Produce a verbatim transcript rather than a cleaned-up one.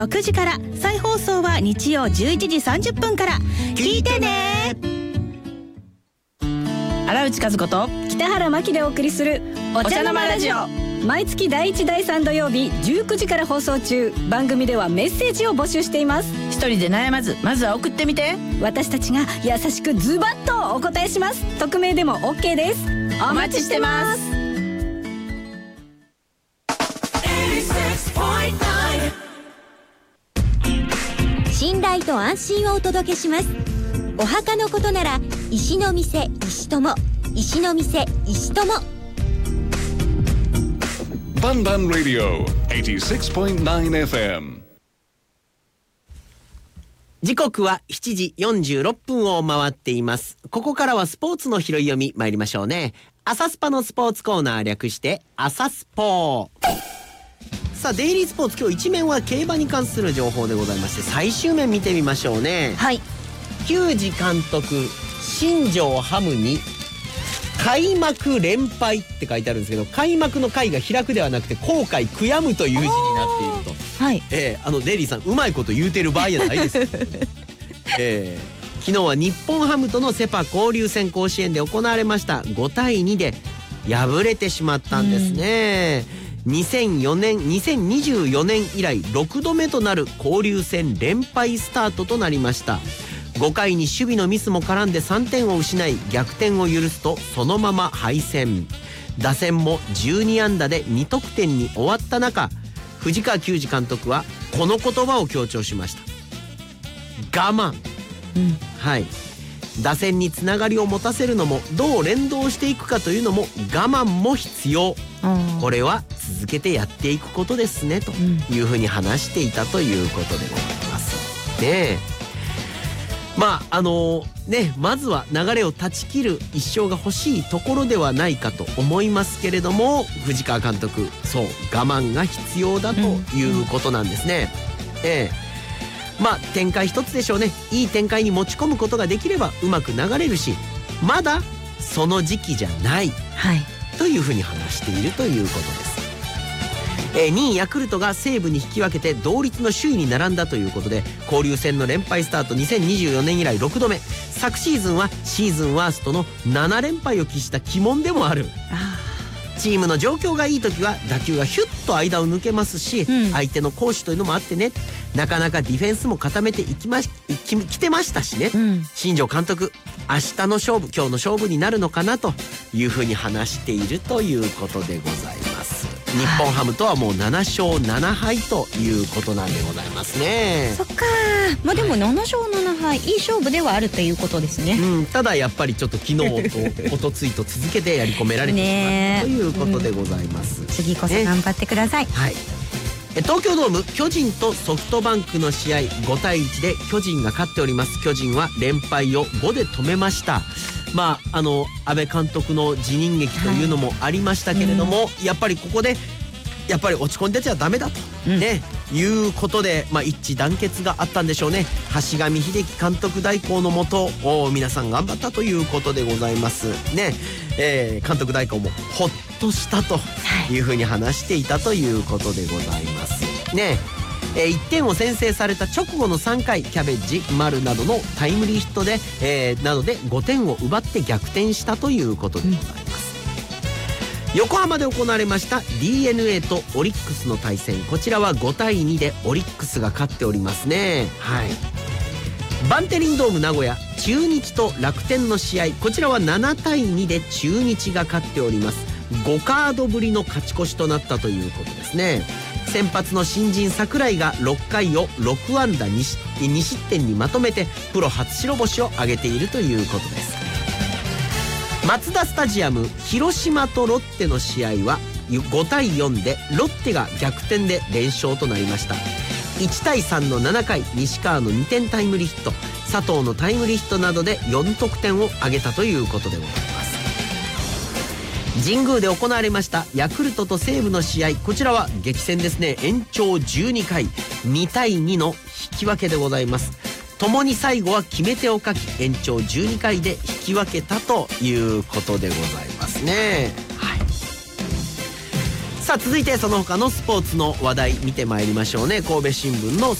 ろくじから、再放送は日曜じゅういちじさんじゅっぷんから。聞いてね。 荒内和子と北原真希でお送りするお茶の間ラジオ、毎月だいいちだいさん土曜日じゅうくじから放送中。番組ではメッセージを募集しています。 一人で悩まず、まずは送ってみて。 私たちが優しくズバッとお答えします。匿名でも OK です。お待ちしてます。 信頼と安心をお届けします。お墓のことなら石の店石友、石の店石友。 バンバンラディオ はちじゅうろくてんきゅうエフエム。 時刻はしちじよんじゅうろっぷんを回っています。ここからはスポーツの拾い読み参りましょうね。朝スパのスポーツコーナー、略して朝スポー。さあ、デイリースポーツ、今日一面は競馬に関する情報でございまして、最終面見てみましょうね。 はい。 球児監督、新庄ハムに開幕連敗って書いてあるんですけど、開幕の開が開くではなくて後悔悔やむという字になっていると。 はい。 えー、あのデイリーさん、うまいこと言うてる場合じゃないですよね。えー、昨日は日本ハムとのセパ交流戦甲子園で行われました。ごたいにで敗れてしまったんですね。にせんよねんにせんにじゅうよねん以来ろくどめとなる交流戦連敗スタートとなりました。ごかいに守備のミスも絡んでさんてんを失い、逆転を許すとそのまま敗戦。打線もじゅうにあんだでにとくてんに終わった中、藤川球児監督はこの言葉を強調しました。我慢、うん、はい。打線につながりを持たせるのも、どう連動していくかというのも我慢も必要。これは続けてやっていくことですね、というふうに話していたということでございますね。えまああのー、ねまずは流れを断ち切る一勝が欲しいところではないかと思いますけれども、藤川監督、そう我慢が必要だということなんですね。うん、ええまあ展開一つでしょうね。いい展開に持ち込むことができればうまく流れるし、まだその時期じゃない、はい、というふうに話しているということです。えー、にいヤクルトが西武に引き分けて同率の首位に並んだということで、交流戦の連敗スタートにせんにじゅうよねん以来ろくどめ。昨シーズンはシーズンワーストのななれんぱいを喫した鬼門でもある。あチームの状況がいい時は打球がヒュッと間を抜けますし、うん、相手の攻守というのもあってね、なかなかディフェンスも固めていきましき来てましたしね、うん、新庄監督、明日の勝負、今日の勝負になるのかなというふうに話しているということでございます。日本ハムとはもうななしょうななはいということなんでございますね。 そっか、まあでもななしょうななはい、いい勝負ではあるということですね。 うん、ただやっぱりちょっと昨日とおとついと続けてやり込められてしまったということでございます。 うん、次こそ頑張ってください。 はい。東京ドーム、巨人とソフトバンクの試合、ごたいいちで巨人が勝っております。巨人は連敗をごで止めました。まああの安倍監督の辞任劇というのもありましたけれども、はい、やっぱりここでやっぱり落ち込んでちゃダメだと、うん、ねいうことで、まあ、一致団結があったんでしょうね。橋上秀樹監督代行のもと皆さん頑張ったということでございますね。えー、監督代行もほっとしたというふうに話していたということでございますね。えー、いってんを先制された直後のさんかい、キャベッジ、丸などのタイムリーヒットで、えー、などでごてんを奪って逆転したということでございます。うん、横浜で行われました ディーエヌエー とオリックスの対戦、こちらはごたいにでオリックスが勝っておりますね。はい。バンテリンドーム名古屋、中日と楽天の試合、こちらはななたいにで中日が勝っております。ごカードぶりの勝ち越しとなったということですね。先発の新人櫻井がろっかいをろくあんだにしってんにまとめてプロ初白星を挙げているということです。マツダスタジアム、広島とロッテの試合はごたいよんでロッテが逆転で連勝となりました。いちたいさんのななかい、西川のにてんタイムリーヒット、佐藤のタイムリーヒットなどでよんとくてんを挙げたということでございます。神宮で行われましたヤクルトと西武の試合、こちらは激戦ですね。延長じゅうにかい、にたいにの引き分けでございます。共に最後は決め手を欠き、延長じゅうにかいで引き分けたということでございますね。はい。 さあ続いてその他のスポーツの話題見てまいりましょうね。神戸新聞の